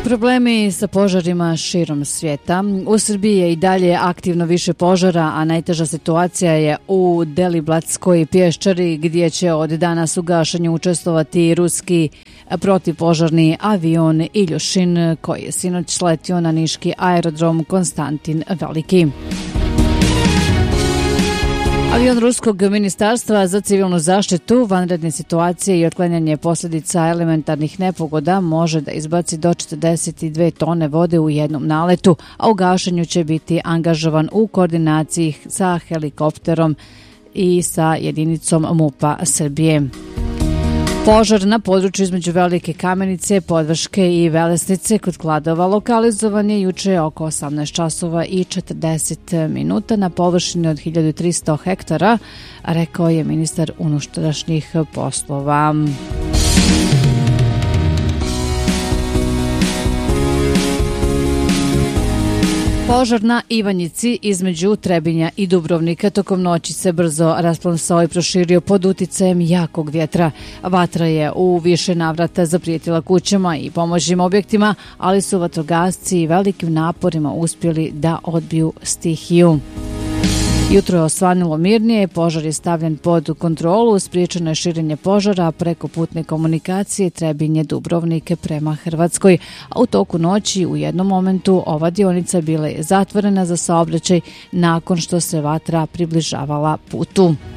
Problemi sa požarima širom svijeta. U Srbiji je i dalje aktivno više požara, a najteža situacija je u Deliblatskoj pješčari, gdje će od danas u gašenju učestvovati ruski protivpožarni avion Iljušin, koji je sinoć sletio na niški aerodrom Konstantin Veliki. Avion Ruskog ministarstva za civilnu zaštitu, vanredne situacije i otklanjanje posljedica elementarnih nepogoda može da izbaci do 42 tone vode u jednom naletu, a u gašenju će biti angažovan u koordinaciji sa helikopterom i sa jedinicom MUP-a Srbije. Požar na području između Velike Kamenice, Podvrške i Velesnice kod Kladova lokalizovan je juče oko 18 časova i 40 minuta na površini od 1300 hektara, rekao je ministar unutrašnjih poslova. Požar na Ivanjici između Trebinja i Dubrovnika tokom noći se brzo rasplamsao i proširio pod uticajem jakog vjetra. Vatra je u više navrata zaprijetila kućama i pomoćnim objektima, ali su vatrogasci velikim naporima uspjeli da odbiju stihiju. Jutro je osvanilo mirnije, požar je stavljen pod kontrolu, spriječeno je širenje požara preko putne komunikacije Trebinje-Dubrovnik prema Hrvatskoj, a u toku noći u jednom momentu ova dionica bila je zatvorena za saobraćaj nakon što se vatra približavala putu.